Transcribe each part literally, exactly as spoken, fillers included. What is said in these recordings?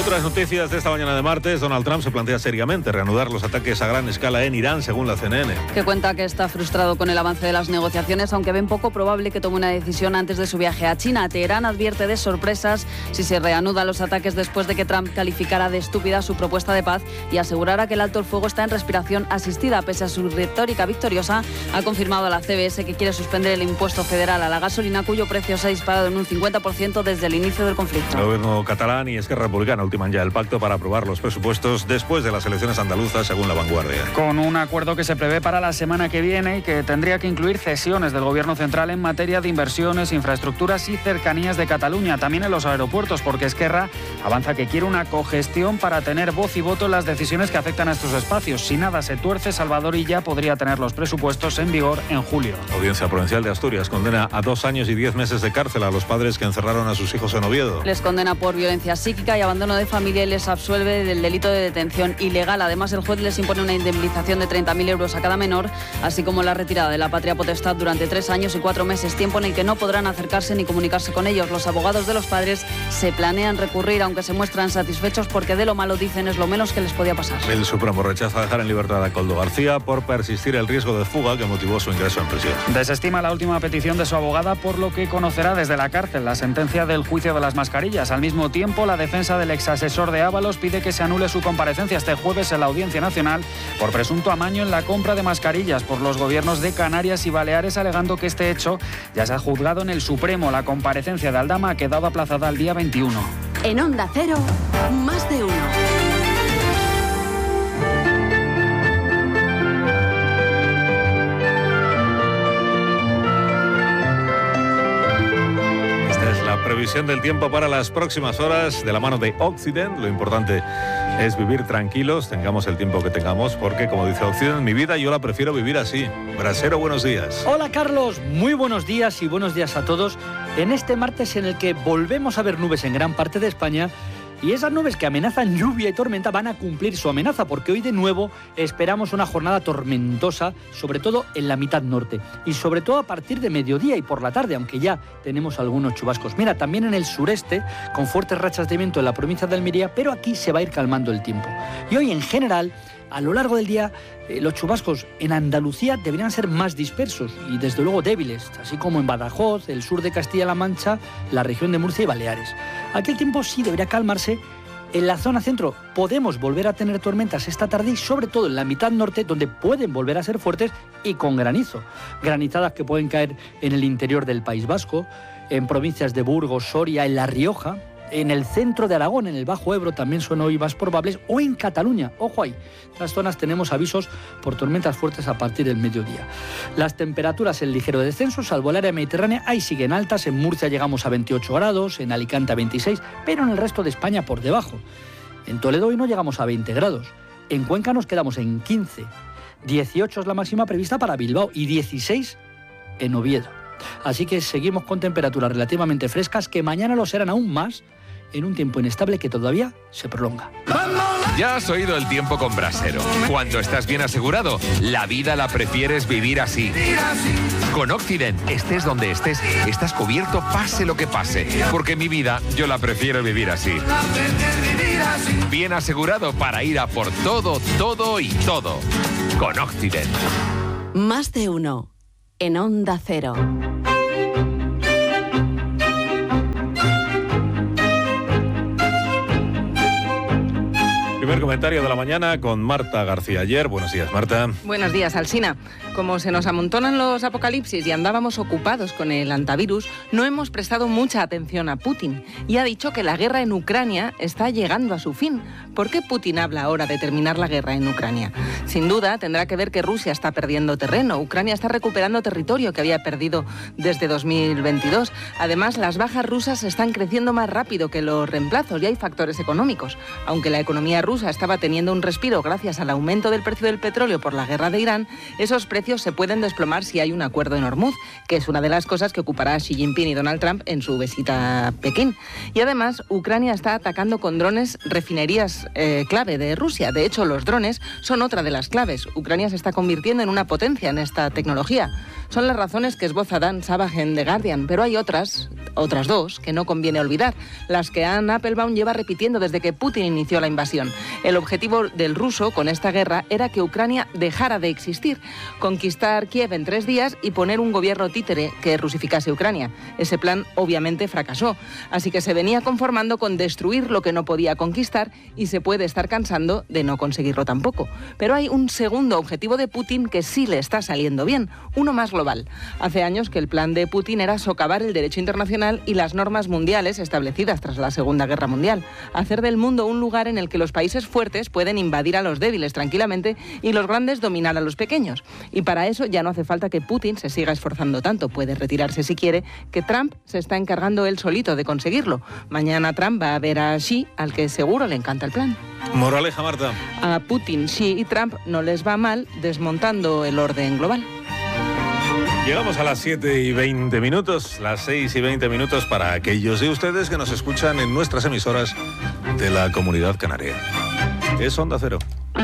Otras noticias de esta mañana de martes. Donald Trump se plantea seriamente reanudar los ataques a gran escala en Irán, según la C N N. Que cuenta que está frustrado con el avance de las negociaciones, aunque ven poco probable que tome una decisión antes de su viaje a China. Teherán advierte de sorpresas si se reanudan los ataques después de que Trump calificara de estúpida su propuesta de paz y asegurara que el alto el fuego está en respiración asistida. Pese a su retórica victoriosa, ha confirmado a la C B S que quiere suspender el impuesto federal a la gasolina, cuyo precio se ha disparado en un cincuenta por ciento desde el inicio del conflicto. El gobierno catalán y Esquerra Republicana ultiman ya el pacto para aprobar los presupuestos después de las elecciones andaluzas, según La Vanguardia. Con un acuerdo que se prevé para la semana que viene y que tendría que incluir cesiones del gobierno central en materia de inversiones, infraestructuras y cercanías de Cataluña, también en los aeropuertos, porque Esquerra avanza que quiere una cogestión para tener voz y voto en las decisiones que afectan a estos espacios. Si nada se tuerce, Salvador Illa podría tener los presupuestos en vigor en julio. La Audiencia Provincial de Asturias condena a dos años y diez meses de cárcel a los padres que encerraron a sus hijos en Oviedo. Les condena por violencia psíquica y abandono de familia y les absuelve del delito de detención ilegal. Además, el juez les impone una indemnización de treinta mil euros a cada menor, así como la retirada de la patria potestad durante tres años y cuatro meses, tiempo en el que no podrán acercarse ni comunicarse con ellos. Los abogados de los padres se planean recurrir, aunque se muestran satisfechos porque de lo malo, dicen, es lo menos que les podía pasar. El Supremo rechaza dejar en libertad a Koldo García por persistir el riesgo de fuga que motivó su ingreso en prisión. Desestima la última petición de su abogada, por lo que conocerá desde la cárcel la sentencia del juicio de las mascarillas. Al mismo tiempo, la defensa del exasesor de Ábalos pide que se anule su comparecencia este jueves en la Audiencia Nacional por presunto amaño en la compra de mascarillas por los gobiernos de Canarias y Baleares, alegando que este hecho ya se ha juzgado en el Supremo. La comparecencia de Aldama ha quedado aplazada al día veintiuno. En Onda Cero, más de uno. Previsión del tiempo para las próximas horas de la mano de Occident. Lo importante es vivir tranquilos, tengamos el tiempo que tengamos, porque como dice Occident, mi vida yo la prefiero vivir así. Brasero, buenos días. Hola Carlos, muy buenos días y buenos días a todos. En este martes en el que volvemos a ver nubes en gran parte de España, y esas nubes que amenazan lluvia y tormenta van a cumplir su amenaza, porque hoy de nuevo esperamos una jornada tormentosa, sobre todo en la mitad norte, y sobre todo a partir de mediodía y por la tarde, aunque ya tenemos algunos chubascos. Mira, también en el sureste, con fuertes rachas de viento en la provincia de Almería, pero aquí se va a ir calmando el tiempo. Y hoy en general, a lo largo del día, eh, los chubascos en Andalucía deberían ser más dispersos y desde luego débiles, así como en Badajoz, el sur de Castilla-La Mancha, la región de Murcia y Baleares. Aquí el tiempo sí debería calmarse. En la zona centro podemos volver a tener tormentas esta tarde y sobre todo en la mitad norte, donde pueden volver a ser fuertes y con granizo. Granizadas que pueden caer en el interior del País Vasco, en provincias de Burgos, Soria, en La Rioja, en el centro de Aragón, en el Bajo Ebro también son hoy más probables, o en Cataluña. Ojo ahí, en las zonas tenemos avisos por tormentas fuertes a partir del mediodía. Las temperaturas en ligero descenso, salvo el área mediterránea, ahí siguen altas. En Murcia llegamos a veintiocho grados, en Alicante a veintiséis, pero en el resto de España por debajo. En Toledo hoy no llegamos a veinte grados, en Cuenca nos quedamos en quince, dieciocho es la máxima prevista para Bilbao y dieciséis en Oviedo. Así que seguimos con temperaturas relativamente frescas que mañana lo serán aún más en un tiempo inestable que todavía se prolonga. Ya has oído el tiempo con Brasero. Cuando estás bien asegurado, la vida la prefieres vivir así. Con Occident, estés donde estés, estás cubierto pase lo que pase. Porque mi vida yo la prefiero vivir así. Bien asegurado para ir a por todo, todo y todo. Con Occident. Más de uno. En Onda Cero. Primer comentario de la mañana con Marta García Ayer. Buenos días, Marta. Buenos días, Alsina. Como se nos amontonan los apocalipsis y andábamos ocupados con el antivirus, no hemos prestado mucha atención a Putin. Y ha dicho que la guerra en Ucrania está llegando a su fin. ¿Por qué Putin habla ahora de terminar la guerra en Ucrania? Sin duda, tendrá que ver que Rusia está perdiendo terreno. Ucrania está recuperando territorio que había perdido desde dos mil veintidós. Además, las bajas rusas están creciendo más rápido que los reemplazos y hay factores económicos. Aunque la economía rusa estaba teniendo un respiro gracias al aumento del precio del petróleo por la guerra de Irán, esos precios se pueden desplomar si hay un acuerdo en Hormuz, que es una de las cosas que ocupará Xi Jinping y Donald Trump en su visita a Pekín. Y además, Ucrania está atacando con drones refinerías eh, clave de Rusia. De hecho, los drones son otra de las claves. Ucrania se está convirtiendo en una potencia en esta tecnología. Son las razones que esboza Dan Savage en The Guardian, pero hay otras, otras dos, que no conviene olvidar, las que Anne Applebaum lleva repitiendo desde que Putin inició la invasión. El objetivo del ruso con esta guerra era que Ucrania dejara de existir, conquistar Kiev en tres días y poner un gobierno títere que rusificase Ucrania. Ese plan obviamente fracasó, así que se venía conformando con destruir lo que no podía conquistar y se puede estar cansando de no conseguirlo tampoco. Pero hay un segundo objetivo de Putin que sí le está saliendo bien, uno más global. Hace años que el plan de Putin era socavar el derecho internacional y las normas mundiales establecidas tras la Segunda Guerra Mundial, hacer del mundo un lugar en el que los países fuertes pueden invadir a los débiles tranquilamente y los grandes dominar a los pequeños. Y para eso ya no hace falta que Putin se siga esforzando tanto, puede retirarse si quiere, que Trump se está encargando él solito de conseguirlo. Mañana Trump va a ver a Xi, al que seguro le encanta el plan. Moraleja, Marta. A Putin, Xi y Trump no les va mal desmontando el orden global. Llegamos a las siete y veinte minutos, las seis y veinte minutos para aquellos de ustedes que nos escuchan en nuestras emisoras de la Comunidad Canaria. Es Onda Cero.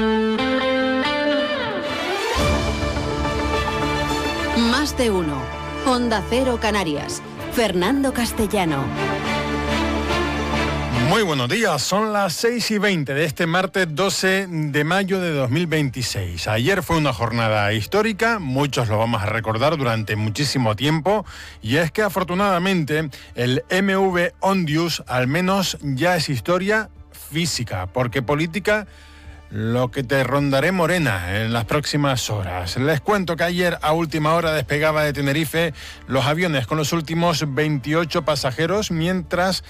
Más de uno. Onda Cero Canarias. Fernando Castellano. Muy buenos días, son las seis y veinte de este martes doce de mayo de dos mil veintiséis. Ayer fue una jornada histórica, muchos lo vamos a recordar durante muchísimo tiempo, y es que afortunadamente el M V Ondius al menos ya es historia física, porque política lo que te rondaré morena en las próximas horas. Les cuento que ayer a última hora despegaba de Tenerife los aviones con los últimos veintiocho pasajeros, mientras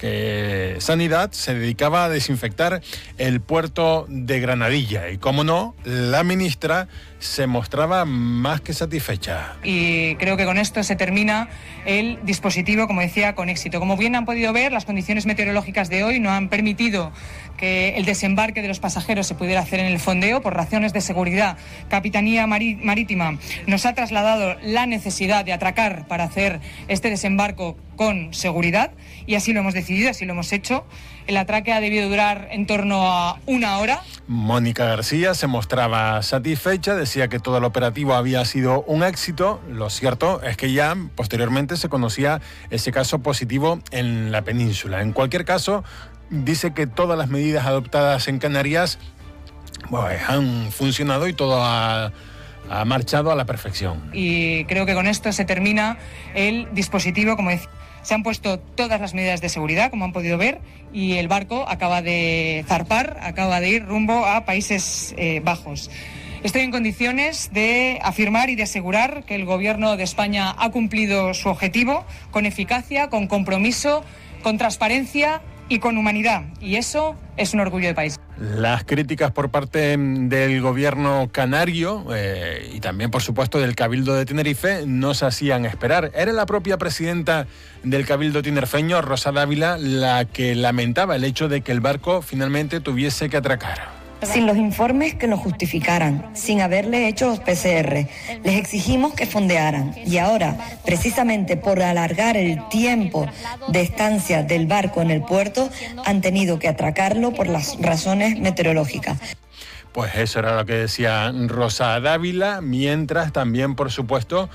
que Sanidad se dedicaba a desinfectar el puerto de Granadilla. Y como no, la ministra se mostraba más que satisfecha. Y creo que con esto se termina el dispositivo, como decía, con éxito. Como bien han podido ver, las condiciones meteorológicas de hoy no han permitido que el desembarque de los pasajeros se pudiera hacer en el fondeo por razones de seguridad. Capitanía Marítima nos ha trasladado la necesidad de atracar para hacer este desembarco con seguridad y así lo hemos decidido, así lo hemos hecho. El atraque ha debido durar en torno a una hora. Mónica García se mostraba satisfecha, decía que todo el operativo había sido un éxito. Lo cierto es que ya posteriormente se conocía ese caso positivo en la península. En cualquier caso, dice que todas las medidas adoptadas en Canarias pues, han funcionado y todo ha, ha marchado a la perfección. Y creo que con esto se termina el dispositivo, como decía. Se han puesto todas las medidas de seguridad, como han podido ver, y el barco acaba de zarpar, acaba de ir rumbo a Países eh, Bajos. Estoy en condiciones de afirmar y de asegurar que el Gobierno de España ha cumplido su objetivo con eficacia, con compromiso, con transparencia y con humanidad. Y eso es un orgullo de país. Las críticas por parte del gobierno canario eh, y también, por supuesto, del Cabildo de Tenerife no se hacían esperar. Era la propia presidenta del Cabildo tinerfeño, Rosa Dávila, la que lamentaba el hecho de que el barco finalmente tuviese que atracar. Sin los informes que nos justificaran, sin haberle hecho los P C R, les exigimos que fondearan y ahora, precisamente por alargar el tiempo de estancia del barco en el puerto, han tenido que atracarlo por las razones meteorológicas. Pues eso era lo que decía Rosa Dávila, mientras también, por supuesto,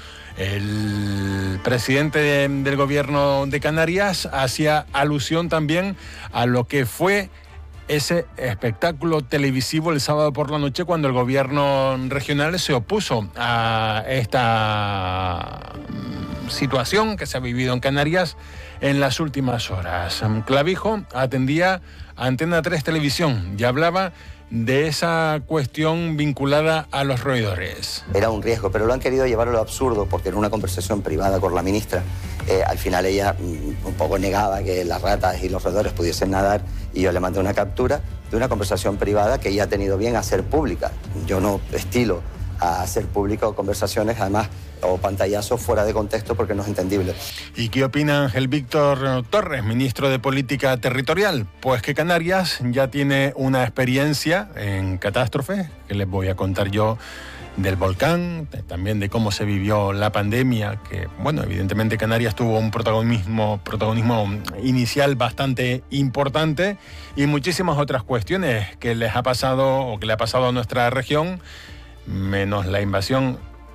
el presidente de, del gobierno de Canarias hacía alusión también a lo que fue ese espectáculo televisivo el sábado por la noche cuando el gobierno regional se opuso a esta situación que se ha vivido en Canarias en las últimas horas. Clavijo atendía a Antena tres Televisión y hablaba de esa cuestión vinculada a los roedores. Era un riesgo, pero lo han querido llevar a lo absurdo porque en una conversación privada con la ministra, eh, al final ella mm, un poco negaba que las ratas y los roedores pudiesen nadar y yo le mandé una captura de una conversación privada que ella ha tenido bien hacer pública. Yo no estilo a hacer público conversaciones, además, o pantallazos fuera de contexto porque no es entendible. ¿Y qué opina Ángel Víctor Torres, ministro de Política Territorial? Pues que Canarias ya tiene una experiencia en catástrofes, que les voy a contar yo, del volcán, también de cómo se vivió la pandemia, que, bueno, evidentemente Canarias tuvo un protagonismo, protagonismo inicial bastante importante, y muchísimas otras cuestiones que les ha pasado o que le ha pasado a nuestra región, menos la invasión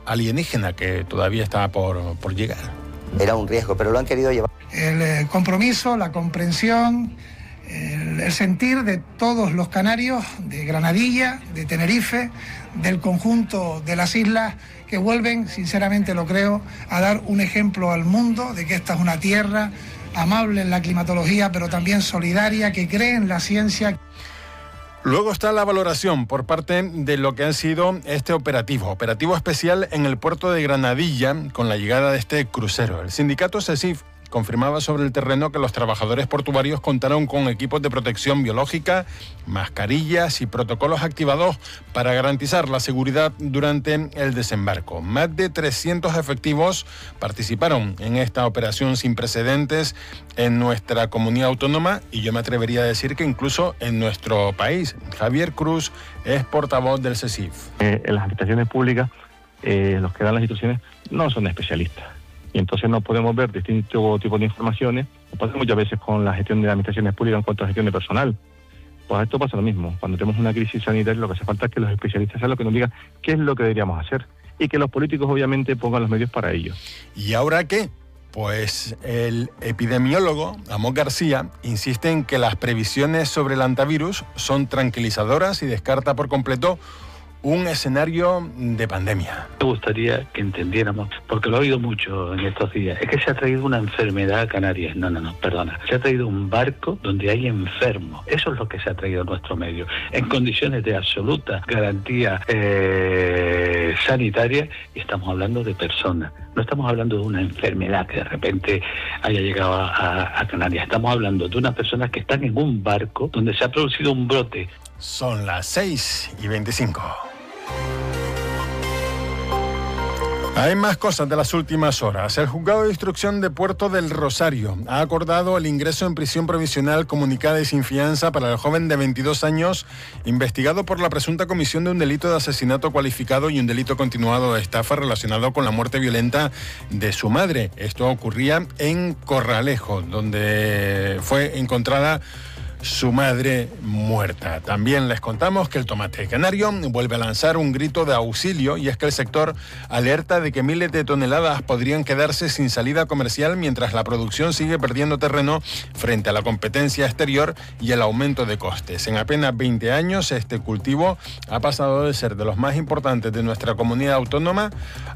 alienígena que todavía está por, por llegar. Era un riesgo, pero lo han querido llevar. El eh, compromiso, la comprensión, el, el sentir de todos los canarios, de Granadilla, de Tenerife, del conjunto de las islas, que vuelven, sinceramente lo creo, a dar un ejemplo al mundo de que esta es una tierra amable en la climatología, pero también solidaria, que cree en la ciencia. Luego está la valoración por parte de lo que ha sido este operativo, operativo especial en el puerto de Granadilla con la llegada de este crucero. El sindicato SESIF confirmaba sobre el terreno que los trabajadores portuarios contaron con equipos de protección biológica, mascarillas y protocolos activados para garantizar la seguridad durante el desembarco. Más de trescientos efectivos participaron en esta operación sin precedentes en nuestra comunidad autónoma y yo me atrevería a decir que incluso en nuestro país. Javier Cruz es portavoz del SESIF. Eh, en las administraciones públicas, eh, los que dan las instrucciones no son especialistas. Y entonces no podemos ver distintos tipos de informaciones. Pasa muchas veces con la gestión de las administraciones públicas en cuanto a gestión de personal. Pues esto pasa lo mismo. Cuando tenemos una crisis sanitaria, lo que hace falta es que los especialistas sean los que nos digan qué es lo que deberíamos hacer. Y que los políticos, obviamente, pongan los medios para ello. ¿Y ahora qué? Pues el epidemiólogo Amós García insiste en que las previsiones sobre el antivirus son tranquilizadoras y descarta por completo un escenario de pandemia. Me gustaría que entendiéramos, porque lo he oído mucho en estos días, es que se ha traído una enfermedad a Canarias. No, no, no, perdona. Se ha traído un barco donde hay enfermos. Eso es lo que se ha traído a nuestro medio, en condiciones de absoluta garantía eh, sanitaria, y estamos hablando de personas. No estamos hablando de una enfermedad que de repente haya llegado a, a, a Canarias. Estamos hablando de unas personas que están en un barco donde se ha producido un brote. Son las seis y veinticinco. Hay más cosas de las últimas horas. El Juzgado de Instrucción de Puerto del Rosario ha acordado el ingreso en prisión provisional comunicada y sin fianza para el joven de veintidós años investigado por la presunta comisión de un delito de asesinato cualificado y un delito continuado de estafa relacionado con la muerte violenta de su madre. Esto ocurría en Corralejo, donde fue encontrada su madre muerta. También les contamos que el tomate canario vuelve a lanzar un grito de auxilio, y es que el sector alerta de que miles de toneladas podrían quedarse sin salida comercial mientras la producción sigue perdiendo terreno frente a la competencia exterior y el aumento de costes. En apenas veinte años este cultivo ha pasado de ser de los más importantes de nuestra comunidad autónoma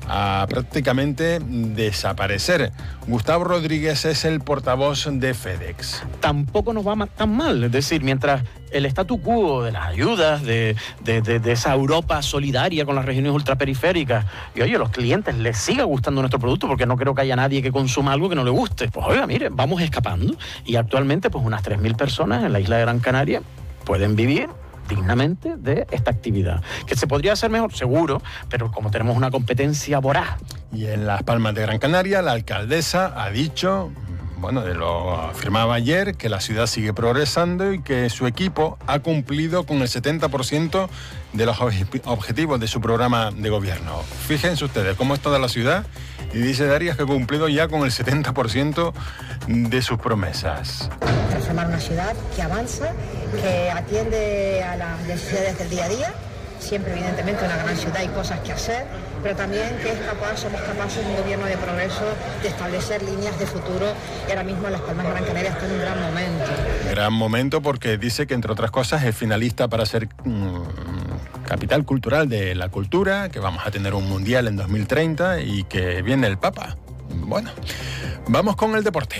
a prácticamente desaparecer. Gustavo Rodríguez es el portavoz de FedEx. Tampoco nos va tan mal. Es decir, mientras el statu quo de las ayudas, de, de, de, de esa Europa solidaria con las regiones ultraperiféricas, y oye, a los clientes les siga gustando nuestro producto, porque no creo que haya nadie que consuma algo que no le guste. Pues oiga, mire, vamos escapando. Y actualmente, pues unas tres mil personas en la isla de Gran Canaria pueden vivir dignamente de esta actividad. ¿Que se podría hacer mejor? Seguro, pero como tenemos una competencia voraz. Y en Las Palmas de Gran Canaria, la alcaldesa ha dicho... Bueno, lo afirmaba ayer, que la ciudad sigue progresando y que su equipo ha cumplido con el setenta por ciento de los objetivos de su programa de gobierno. Fíjense ustedes cómo es toda la ciudad, y dice Darias que ha cumplido ya con el setenta por ciento de sus promesas. Transformar una ciudad que avanza, que atiende a las necesidades del día a día. Siempre, evidentemente, una gran ciudad y cosas que hacer, pero también que es capaz, somos capaces de un gobierno de progreso, de establecer líneas de futuro, y ahora mismo Las Palmas de Gran Canaria está en un gran momento. Gran momento porque dice que, entre otras cosas, es finalista para ser mmm, capital cultural de la cultura, que vamos a tener un mundial en dos mil treinta y que viene el Papa. Bueno, vamos con el deporte.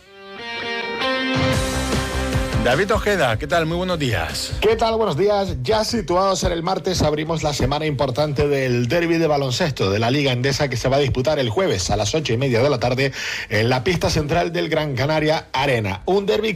David Ojeda, ¿qué tal? Muy buenos días. ¿Qué tal? Buenos días. Ya situados en el martes, abrimos la semana importante del derbi de baloncesto de la Liga Endesa, que se va a disputar el jueves a las ocho y media de la tarde en la pista central del Gran Canaria Arena. Un derbi